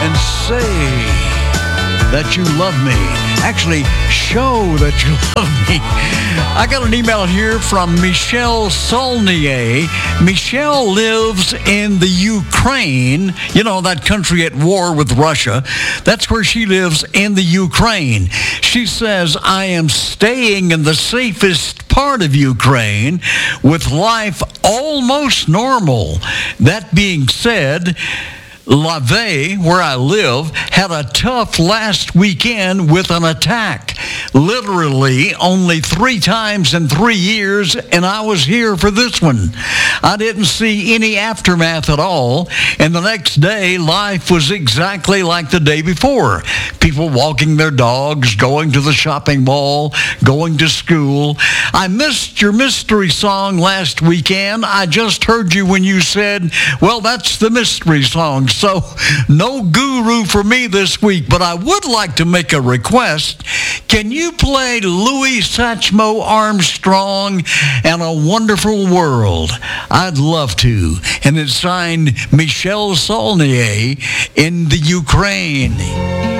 and say that you love me. Actually, show that you love me. I got an email here from Michelle Saulnier. Michelle lives in the Ukraine, you know, that country at war with Russia. That's where she lives, in the Ukraine. She says, I am staying in the safest part of Ukraine with life almost normal. That being said, Lviv, where I live, had a tough last weekend with an attack. Literally only 3 times in 3 years, and I was here for this one. I didn't see any aftermath at all, and the next day, life was exactly like the day before. People walking their dogs, going to the shopping mall, going to school. I missed your mystery song last weekend. I just heard you when you said, well, that's the mystery song. So no guru for me this week, but I would like to make a request. Can you play Louis Satchmo Armstrong and A Wonderful World? I'd love to. And it's signed Michelle Saulnier in the Ukraine.